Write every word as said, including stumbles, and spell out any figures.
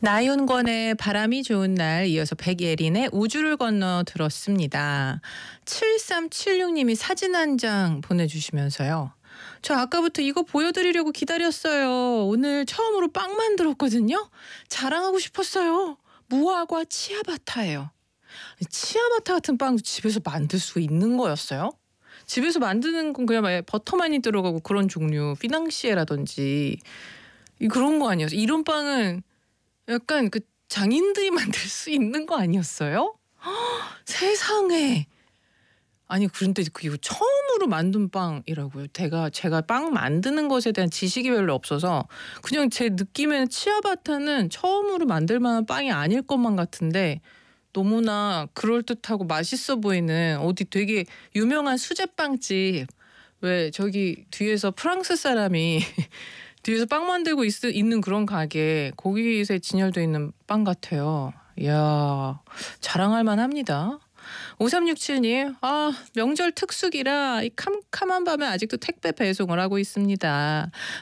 나윤권의 바람이 좋은 날 이어서 백예린의 우주를 건너 들었습니다. 칠삼칠육 님이 사진 한 장 보내주시면서요. 저 아까부터 이거 보여드리려고 기다렸어요. 오늘 처음으로 빵 만들었거든요. 자랑하고 싶었어요. 무화과 치아바타예요. 치아바타 같은 빵 집에서 만들 수 있는 거였어요? 집에서 만드는 건 그냥 막 버터 많이 들어가고 그런 종류, 피낭시에라든지 이 그런 거 아니었어요? 이런 빵은 약간 그 장인들이 만들 수 있는 거 아니었어요? 세상에. 아니 그런데 그 처음으로 만든 빵이라고요. 제가 제가 빵 만드는 것에 대한 지식이 별로 없어서 그냥 제 느낌에는 치아바타는 처음으로 만들 만한 빵이 아닐 것만 같은데 너무나 그럴듯하고 맛있어 보이는 어디 되게 유명한 수제빵집 왜 저기 뒤에서 프랑스 사람이 뒤에서 빵 만들고 있, 있는 그런 가게 거기에 진열되어 있는 빵 같아요. 이야 자랑할 만합니다. 오삼육칠 님 아 명절 특수기라 이 캄캄한 밤에 아직도 택배 배송을 하고 있습니다.